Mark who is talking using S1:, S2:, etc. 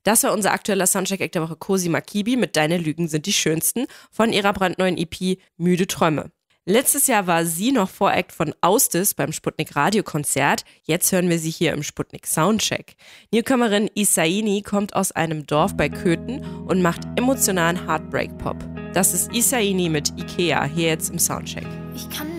S1: Das war unser aktueller Soundcheck-Act der Woche. Cosima Kibi mit Deine Lügen sind die schönsten von ihrer brandneuen EP Müde Träume. Letztes Jahr war sie noch Voract von Austis beim Sputnik Radiokonzert. Jetzt hören wir sie hier im Sputnik Soundcheck. Newcomerin Isaini kommt aus einem Dorf bei Köthen und macht emotionalen Heartbreak-Pop. Das ist Isaini mit Ikea, hier jetzt im Soundcheck.
S2: Ich kann